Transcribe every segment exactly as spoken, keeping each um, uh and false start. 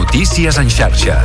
Notícies en xarxa.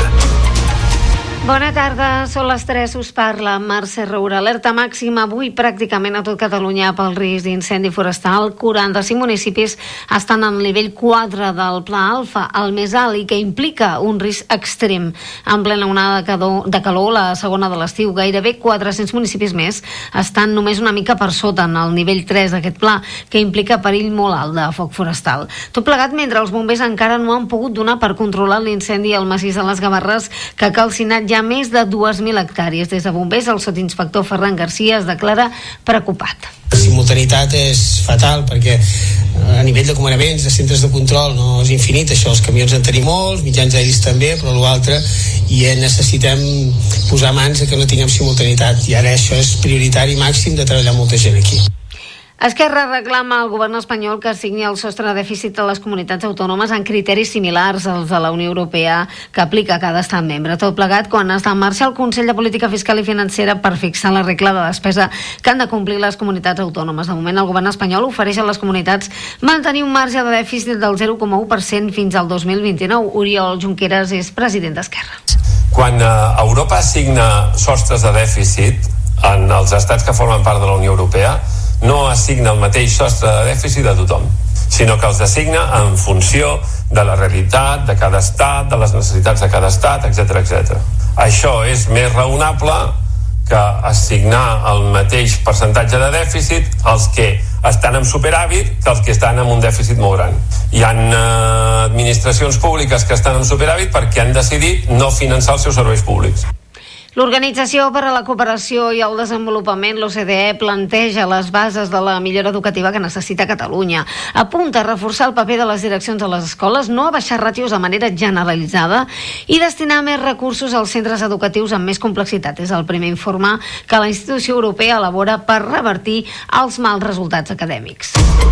Bona tarda, són les tres, us parla Mercè Roura. Alerta màxima avui pràcticament a tot Catalunya pel risc d'incendi forestal. quaranta-cinc municipis estan en nivell quatre del Pla Alfa, el més alt, i que implica un risc extrem. En plena onada de calor, la segona de l'estiu, gairebé quatre-cents municipis més estan només una mica per sota en el nivell tres d'aquest pla, que implica perill molt alt de foc forestal. Tot plegat mentre els bombers encara no han pogut donar per controlar l'incendi al massís de les Gavarres, que ha calcinat ja més de dues mil hectàrees. Des de bombers, el sotsinspector Ferran Garcia es declara preocupat. La simultaneïtat és fatal perquè a nivell de comandaments, de centres de control no és infinit, això, els camions en tenim molts, mitjans aèris també, però l'altre i necessitem posar mans a que no tinguem simultaneïtat, i ara això és prioritari màxim de treballar molta gent aquí. Esquerra reclama al govern espanyol que assigni el sostre de dèficit a les comunitats autònomes en criteris similars als de la Unió Europea que aplica cada estat membre. Tot plegat quan està en marxa el Consell de Política Fiscal i Financera per fixar la regla de despesa que han de complir les comunitats autònomes. De moment, el govern espanyol ofereix a les comunitats mantenir un marge de dèficit del zero coma u per cent fins al dos mil vint-i-nou. Oriol Junqueras és president d'Esquerra. Quan eh, Europa assigna sostres de dèficit en els estats que formen part de la Unió Europea, no assigna el mateix sostre de dèficit a tothom, sinó que els assigna en funció de la realitat de cada estat, de les necessitats de cada estat, etcètera, etcètera. Això és més raonable que assignar el mateix percentatge de dèficit als que estan en superàvit que els que estan en un dèficit molt gran. Hi ha eh, administracions públiques que estan en superàvit perquè han decidit no finançar els seus serveis públics. L'Organització per a la Cooperació i el Desenvolupament, l'O C D E, planteja les bases de la millora educativa que necessita Catalunya. Apunta a reforçar el paper de les direccions de les escoles, no a baixar ràtios de manera generalitzada i destinar més recursos als centres educatius amb més complexitat. És el primer informe que la institució europea elabora per revertir els mals resultats acadèmics.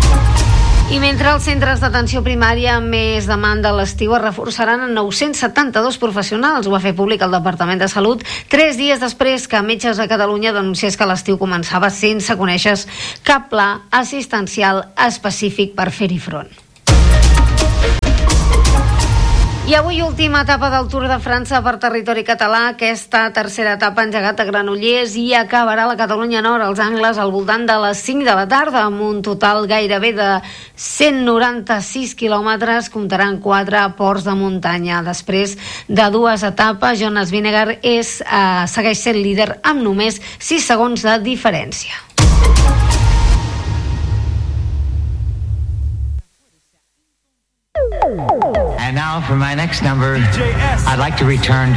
I mentre els centres d'atenció primària amb més demanda a l'estiu es reforçaran en nou-cents setanta-dos professionals, ho va fer públic el Departament de Salut tres dies després que Metges a Catalunya denunciés que l'estiu començava sense conèixer cap pla assistencial específic per fer-hi front. I avui última etapa del Tour de França per territori català. Aquesta tercera etapa ha engegat a Granollers i acabarà a la Catalunya Nord, als Angles, al voltant de les cinc de la tarda, amb un total gairebé de cent noranta-sis quilòmetres. Comptaran quatre ports de muntanya. Després de dues etapes, Jonas Vingegaard és, eh, segueix sent líder amb només sis segons de diferència. And now for my next number, I'd like to return